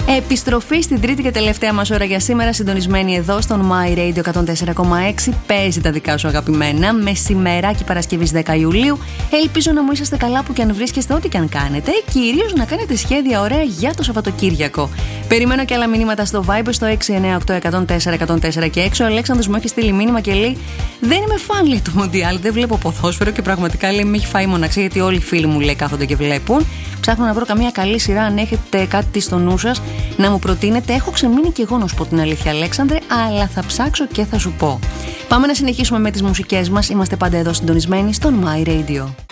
Επιστροφή στην τρίτη και τελευταία μας ώρα για σήμερα, συντονισμένη εδώ στον My Radio 104,6. Παίζει τα δικά σου αγαπημένα, μεσημεράκι Παρασκευής 10 Ιουλίου. Ελπίζω να μου είσαστε καλά που και αν βρίσκεστε, ό,τι και αν κάνετε. Κυρίως να κάνετε σχέδια ωραία για το Σαββατοκύριακο. Περιμένω και άλλα μηνύματα στο Viber στο 698-104-104 και 6. Ο Αλέξανδρος μου έχει στείλει μήνυμα και λέει: δεν είμαι φαν, λέει, του Μοντιάλ. Δεν βλέπω ποδόσφαιρο και πραγματικά, λέει, με έχει φάει μοναξία γιατί όλοι οι φίλοι μου, λέει, κάθονται και βλέπουν. Ψάχνω να βρω καμία καλή σειρά. Αν έχετε κάτι στο νου σας να μου προτείνετε. Έχω ξεμείνει και εγώ, να σου πω την αλήθεια, Αλέξανδρε, αλλά θα ψάξω και θα σου πω. Πάμε να συνεχίσουμε με τις μουσικές μας. Είμαστε πάντα εδώ συντονισμένοι στον My Radio.